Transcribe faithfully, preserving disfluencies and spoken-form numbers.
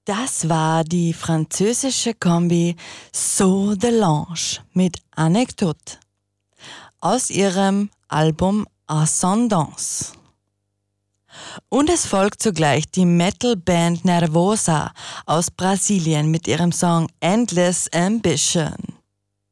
Das war die französische Kombi So de Lange mit Anekdote aus ihrem Album Ascendance. Und es folgt zugleich die Metal-Band Nervosa aus Brasilien mit ihrem Song Endless Ambition.